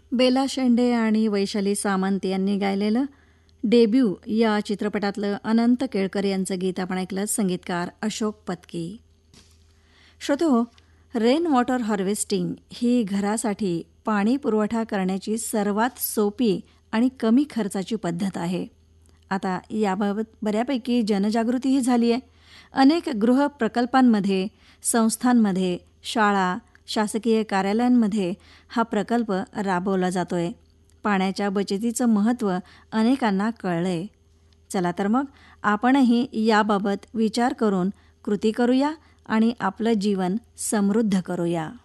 बेला शेंडे आणि वैशाली सामंत यांनी गायलेलं डेब्यू या चित्रपटातलं अनंत केळकर यांचं गीत आपण ऐकलं. संगीतकार Ashok Patki. श्रोतो, rain water harvesting ही घरासाठी पाणी पुरवठा करण्याची सर्वात सोपी आणि कमी खर्चाची पद्धत आहे. आता याबाबत बऱ्यापैकी जनजागृतीही झाली आहे. अनेक गृह प्रकल्पांमध्ये, संस्थांमध्ये, शाळा, शासकीय कार्यालयांमध्ये हा प्रकल्प राबवला जातोय. पाण्याच्या बचतीचं महत्त्व अनेकांना कळलंय. चला तर मग आपणही याबाबत विचार करून कृती करूया आणि आपलं जीवन समृद्ध करूया.